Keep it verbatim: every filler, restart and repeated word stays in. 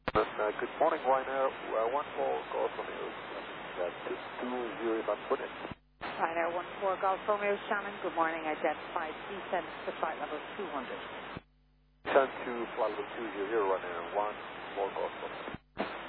Uh, good morning, Ryanair. Uh, one four Golf Romeo. That's two zero on put in. Ryanair one four Golf Romeo Shannon. Good morning. Identified descent to flight level two hundred. Descent to flight level two zero, Ryanair one four Golf Romeo.